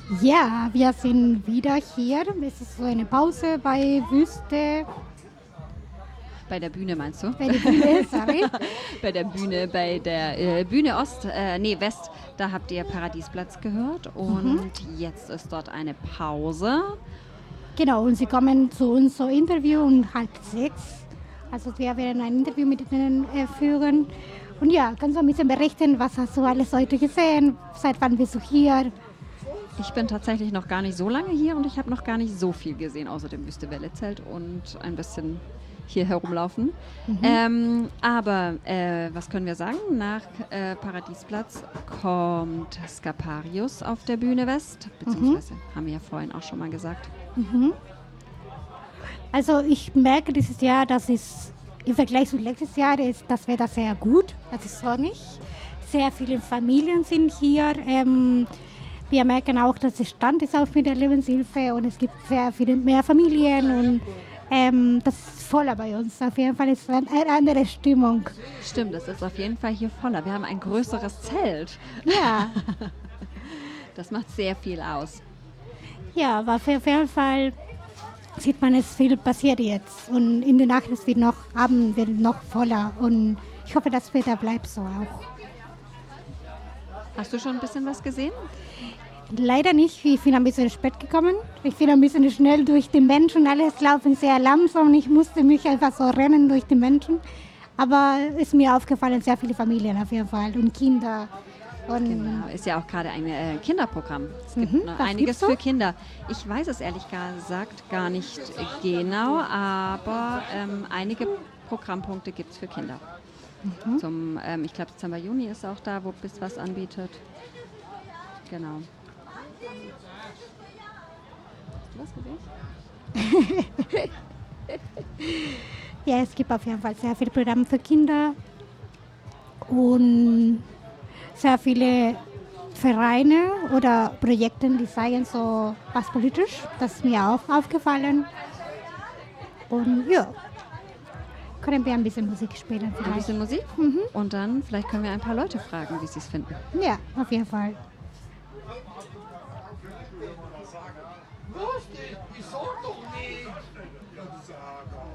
Ja, wir sind wieder hier. Es ist so eine Pause bei Wüste, Bei der Bühne meinst du? bei der Bühne, sorry. Bei der Bühne, bei der Bühne West, da habt ihr Paradiesplatz gehört und jetzt ist dort eine Pause. Genau, und sie kommen zu uns so Interview um 5:30. Also wir werden ein Interview mit ihnen führen. Und ja, kannst du ein bisschen berichten, was hast du alles heute gesehen? Seit wann bist du hier? Ich bin tatsächlich noch gar nicht so lange hier und ich habe noch gar nicht so viel gesehen, außer dem Wüste-Welle-Zelt und ein bisschen hier herumlaufen. Aber was können wir sagen? Nach Paradiesplatz kommt Scaparius auf der Bühne West, beziehungsweise haben wir ja vorhin auch schon mal gesagt. Also ich merke dieses Jahr, dass es im Vergleich zu letztes Jahr ist das Wetter sehr gut. Es ist sonnig. Sehr viele Familien sind hier. Wir merken auch, dass der Stand ist auch mit der Lebenshilfe und es gibt sehr viele mehr Familien und das ist voller bei uns. Auf jeden Fall ist es eine andere Stimmung. Stimmt, es ist auf jeden Fall hier voller. Wir haben ein größeres Zelt. Ja, Das macht sehr viel aus. ja, aber auf jeden Fall sieht man, es viel passiert jetzt und in der Nacht es wird noch Abend wird noch voller und ich hoffe, das Wetter bleibt so auch. Hast du schon ein bisschen was gesehen? Leider nicht, ich bin ein bisschen spät gekommen. Ich bin ein bisschen schnell durch die Menschen, alles laufen sehr langsam und ich musste mich einfach so rennen durch die Menschen. Aber ist mir aufgefallen, sehr viele Familien auf jeden Fall und Kinder. Und Genau, ist ja auch gerade ein Kinderprogramm. Es gibt noch das einiges gibt's so? für Kinder. Ich weiß es ehrlich gesagt gar nicht genau, aber einige Programmpunkte gibt es für Kinder. Ich glaube, Dezember, Juni ist auch da, wo BIS was anbietet. Genau. Hast du was gesehen? Ja, es gibt auf jeden Fall sehr viele Programme für Kinder und sehr viele Vereine oder Projekte, die zeigen so was politisch. Das ist mir auch aufgefallen. Und ja, können wir ein bisschen Musik spielen Ein vielleicht. bisschen Musik und dann vielleicht können wir ein paar Leute fragen, wie sie es finden. Ja, auf jeden Fall. Lustig, ich soll doch nicht.